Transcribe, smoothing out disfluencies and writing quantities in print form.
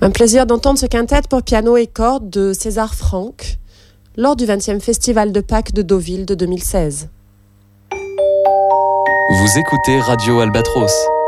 Un plaisir d'entendre ce quintet pour piano et cordes de César Franck lors du 20e Festival de Pâques de Deauville de 2016. Vous écoutez Radio Albatros.